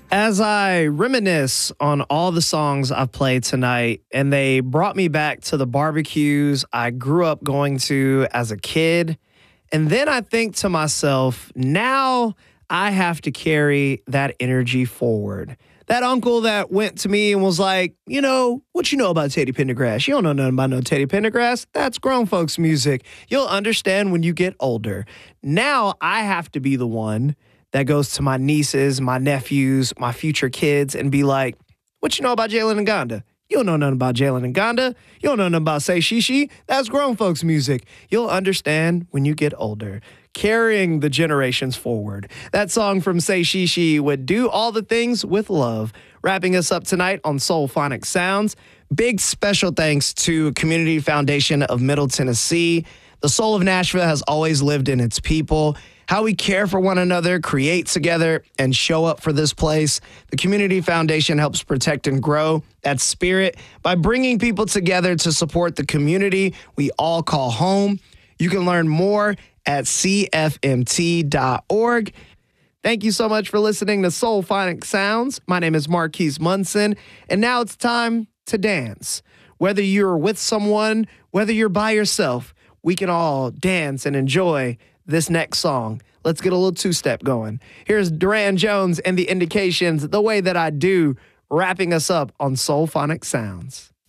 As I reminisce on all the songs I've played tonight, and they brought me back to the barbecues I grew up going to as a kid, and then I think to myself, now I have to carry that energy forward. That uncle that went to me and was like, what you know about Teddy Pendergrass? You don't know nothing about no Teddy Pendergrass. That's grown folks music. You'll understand when you get older. Now I have to be the one that goes to my nieces, my nephews, my future kids, and be like, what you know about Jalen and Gonda? You don't know nothing about Jalen and Gonda. You don't know nothing about Say Shishi. That's grown folks music. You'll understand when you get older. Carrying the generations forward. That song from Say Shishi would do all the things with love. Wrapping us up tonight on Soul Phonic Sounds. Big special thanks to Community Foundation of Middle Tennessee. The soul of Nashville has always lived in its people. How we care for one another, create together, and show up for this place. The Community Foundation helps protect and grow that spirit by bringing people together to support the community we all call home. You can learn more at cfmt.org. Thank you so much for listening to Soul Phonic Sounds. My name is Marquise Munson, and now it's time to dance. Whether you're with someone, whether you're by yourself, we can all dance and enjoy this next song. Let's get a little two-step going. Here's Duran Jones and the Indications, The Way That I Do, wrapping us up on Soul Phonic Sounds.